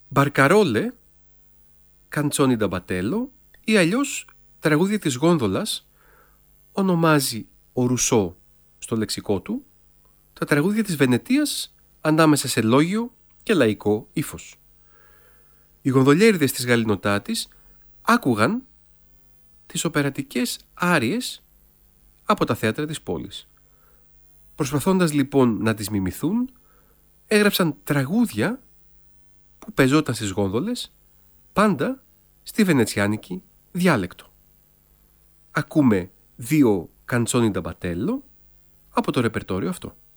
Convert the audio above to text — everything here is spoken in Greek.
Μπαρκαρόλε, καντσόνι ντα μπατέλο ή αλλιώς τραγούδια της γόνδολας ονομάζει ο Ρουσό στο λεξικό του τα τραγούδια της Βενετίας ανάμεσα σε λόγιο και λαϊκό ύφος. Οι γονδολιέριδες της Γαληνοτάτης άκουγαν τις οπερατικές άριες από τα θέατρα της πόλης. Προσπαθώντας λοιπόν να τις μιμηθούν, έγραψαν τραγούδια που πεζόταν στις γόνδολες, πάντα στη βενετσιάνικη διάλεκτο. Ακούμε 2 καντσόνι ντα μπατέλο από το ρεπερτόριο αυτό.